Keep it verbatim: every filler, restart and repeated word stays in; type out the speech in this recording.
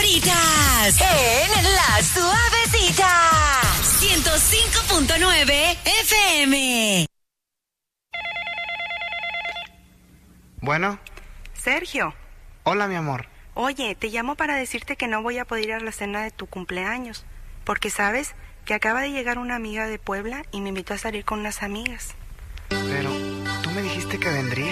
favoritas en La Suavecita. ciento cinco punto nueve F M. Bueno. Sergio. Hola, mi amor. Oye, te llamo para decirte que no voy a poder ir a la cena de tu cumpleaños, porque sabes que acaba de llegar una amiga de Puebla y me invitó a salir con unas amigas. Pero tú me dijiste que vendría.